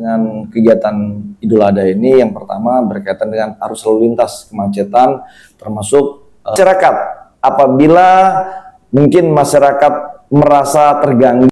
dengan kegiatan Idul Adha ini yang pertama berkaitan dengan arus lalu lintas kemacetan termasuk masyarakat apabila mungkin masyarakat merasa terganggu.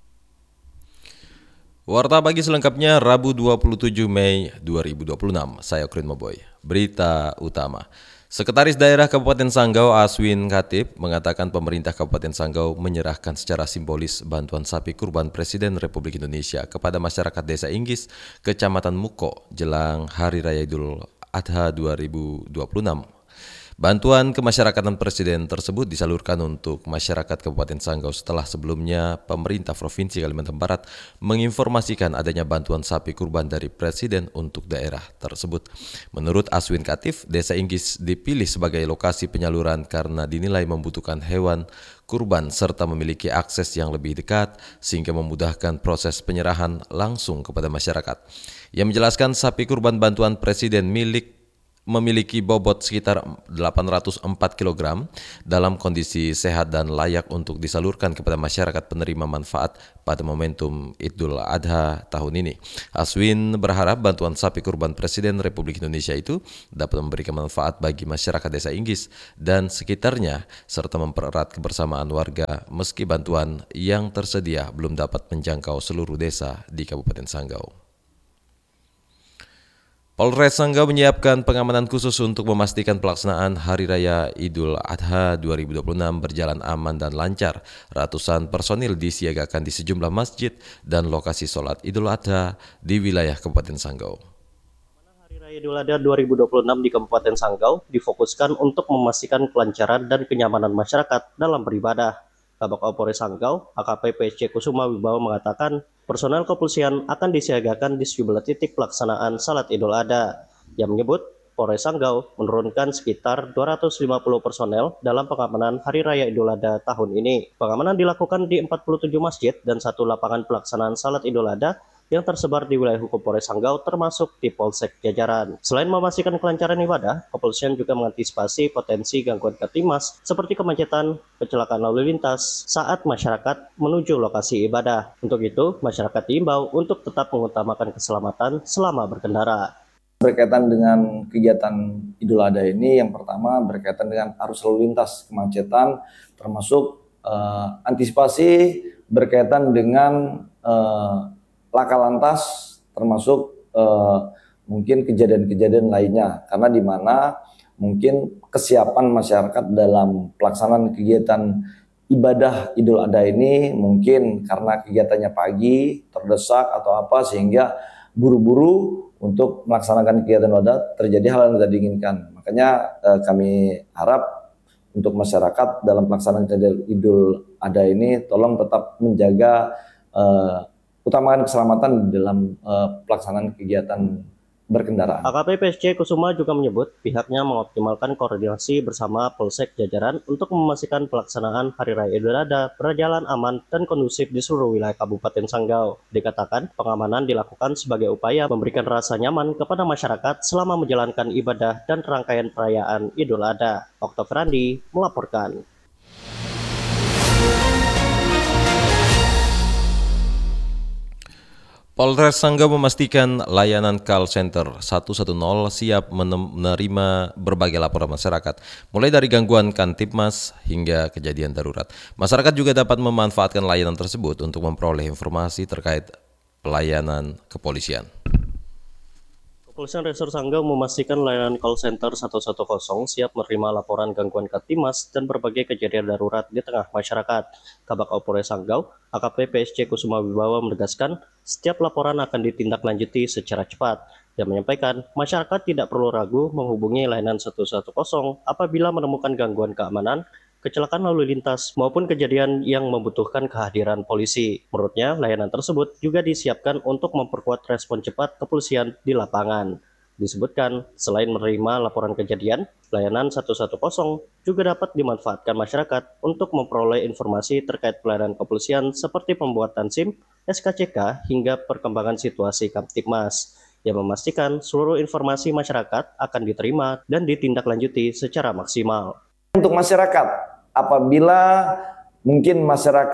Warta pagi selengkapnya Rabu 27 Mei 2026. Saya Krin Moboy. Berita utama. Sekretaris Daerah Kabupaten Sanggau Aswin Khatib mengatakan pemerintah Kabupaten Sanggau menyerahkan secara simbolis bantuan sapi kurban Presiden Republik Indonesia kepada masyarakat Desa Inggis, Kecamatan Muko, jelang Hari Raya Idul Adha 2026. Bantuan kemasyarakatan Presiden tersebut disalurkan untuk masyarakat Kabupaten Sanggau setelah sebelumnya pemerintah Provinsi Kalimantan Barat menginformasikan adanya bantuan sapi kurban dari Presiden untuk daerah tersebut. Menurut Aswin Khatib, Desa Inggis dipilih sebagai lokasi penyaluran karena dinilai membutuhkan hewan kurban serta memiliki akses yang lebih dekat sehingga memudahkan proses penyerahan langsung kepada masyarakat. Ia menjelaskan sapi kurban bantuan Presiden memiliki bobot sekitar 804 kg dalam kondisi sehat dan layak untuk disalurkan kepada masyarakat penerima manfaat pada momentum Idul Adha tahun ini. Aswin berharap bantuan sapi kurban Presiden Republik Indonesia itu dapat memberikan manfaat bagi masyarakat Desa Inggis dan sekitarnya serta mempererat kebersamaan warga meski bantuan yang tersedia belum dapat menjangkau seluruh desa di Kabupaten Sanggau. Polres Sanggau menyiapkan pengamanan khusus untuk memastikan pelaksanaan Hari Raya Idul Adha 2026 berjalan aman dan lancar. Ratusan personil disiagakan di sejumlah masjid dan lokasi sholat Idul Adha di wilayah Kabupaten Sanggau. Hari Raya Idul Adha 2026 di Kabupaten Sanggau difokuskan untuk memastikan kelancaran dan kenyamanan masyarakat dalam beribadah. Kabak Kapolres Sanggau, AKP PSC Kusuma Wibawa mengatakan, personel kepolisian akan disiagakan di sejumlah titik pelaksanaan salat Idul Adha. Yang menyebut, Polres Sanggau menurunkan sekitar 250 personel dalam pengamanan Hari Raya Idul Adha tahun ini. Pengamanan dilakukan di 47 masjid dan 1 lapangan pelaksanaan salat Idul Adha yang tersebar di wilayah hukum Polres Sanggau termasuk di Polsek Jajaran. Selain memastikan kelancaran ibadah, kepolisian juga mengantisipasi potensi gangguan Kamtibmas seperti kemacetan, kecelakaan lalu lintas saat masyarakat menuju lokasi ibadah. Untuk itu, masyarakat diimbau untuk tetap mengutamakan keselamatan selama berkendara. Berkaitan dengan kegiatan Idul Adha ini yang pertama berkaitan dengan arus lalu lintas kemacetan termasuk antisipasi berkaitan dengan laka lantas termasuk mungkin kejadian-kejadian lainnya karena di mana mungkin kesiapan masyarakat dalam pelaksanaan kegiatan ibadah Idul Adha ini mungkin karena kegiatannya pagi terdesak atau apa sehingga buru-buru untuk melaksanakan kegiatan ibadah terjadi hal yang tidak diinginkan. Makanya kami harap untuk masyarakat dalam pelaksanaan Idul Adha ini tolong tetap menjaga utamakan keselamatan dalam pelaksanaan kegiatan berkendaraan. AKP PSC Kusuma juga menyebut pihaknya mengoptimalkan koordinasi bersama Polsek Jajaran untuk memastikan pelaksanaan Hari Raya Idul Adha berjalan aman dan kondusif di seluruh wilayah Kabupaten Sanggau. Dikatakan pengamanan dilakukan sebagai upaya memberikan rasa nyaman kepada masyarakat selama menjalankan ibadah dan rangkaian perayaan Idul Adha. Oktav Randi melaporkan. Polres Sanggau memastikan layanan call center 110 siap menerima berbagai laporan masyarakat, mulai dari gangguan Kamtibmas hingga kejadian darurat. Masyarakat juga dapat memanfaatkan layanan tersebut untuk memperoleh informasi terkait pelayanan kepolisian. Kepolisian Resor Sanggau memastikan layanan call center 110 siap menerima laporan gangguan Kamtibmas dan berbagai kejadian darurat di tengah masyarakat. Kabak Polres Sanggau, AKP PSC Kusuma Wibawa menegaskan setiap laporan akan ditindaklanjuti secara cepat. Dia menyampaikan masyarakat tidak perlu ragu menghubungi layanan 110 apabila menemukan gangguan keamanan, kecelakaan lalu lintas, maupun kejadian yang membutuhkan kehadiran polisi. Menurutnya, layanan tersebut juga disiapkan untuk memperkuat respon cepat kepolisian di lapangan. Disebutkan, selain menerima laporan kejadian, layanan 110 juga dapat dimanfaatkan masyarakat untuk memperoleh informasi terkait pelayanan kepolisian seperti pembuatan SIM, SKCK, hingga perkembangan situasi Kamtibmas. Yang memastikan seluruh informasi masyarakat akan diterima dan ditindaklanjuti secara maksimal. Untuk masyarakat, apabila mungkin masyarakat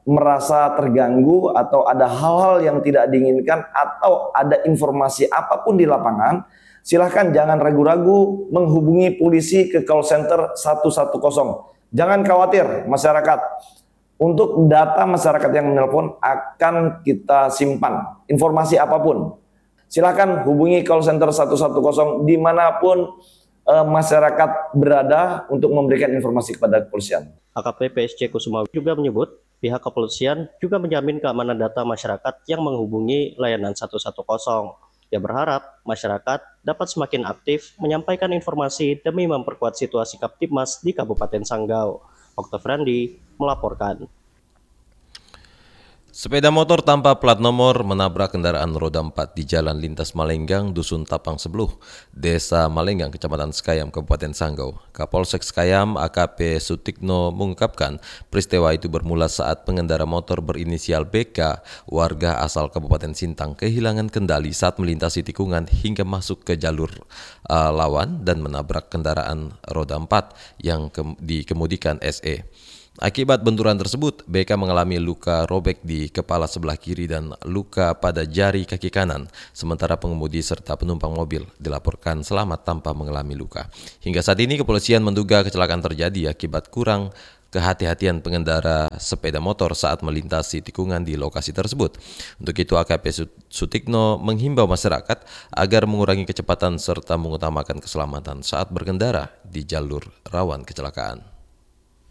merasa terganggu atau ada hal-hal yang tidak diinginkan atau ada informasi apapun di lapangan, silahkan jangan ragu-ragu menghubungi polisi ke call center 110. Jangan khawatir masyarakat. Untuk data masyarakat yang menelpon akan kita simpan. Informasi apapun. Silahkan hubungi call center 110 dimanapun masyarakat berada untuk memberikan informasi kepada kepolisian. AKP PSC Kusuma juga menyebut pihak kepolisian juga menjamin keamanan data masyarakat yang menghubungi layanan 110. Dia berharap masyarakat dapat semakin aktif menyampaikan informasi demi memperkuat situasi Kaptibmas di Kabupaten Sanggau. Oktav Randi melaporkan. Sepeda motor tanpa plat nomor menabrak kendaraan roda 4 di Jalan Lintas Malenggang, Dusun Tapang Sebluh, Desa Malenggang, Kecamatan Sekayam, Kabupaten Sanggau. Kapolsek Sekayam AKP Sutikno mengungkapkan peristiwa itu bermula saat pengendara motor berinisial BK, warga asal Kabupaten Sintang, kehilangan kendali saat melintasi tikungan hingga masuk ke jalur lawan dan menabrak kendaraan roda 4 yang dikemudikan SE. Akibat benturan tersebut, BK mengalami luka robek di kepala sebelah kiri dan luka pada jari kaki kanan, sementara pengemudi serta penumpang mobil dilaporkan selamat tanpa mengalami luka. Hingga saat ini kepolisian menduga kecelakaan terjadi akibat kurang kehati-hatian pengendara sepeda motor saat melintasi tikungan di lokasi tersebut. Untuk itu AKP Sutikno menghimbau masyarakat agar mengurangi kecepatan serta mengutamakan keselamatan saat berkendara di jalur rawan kecelakaan.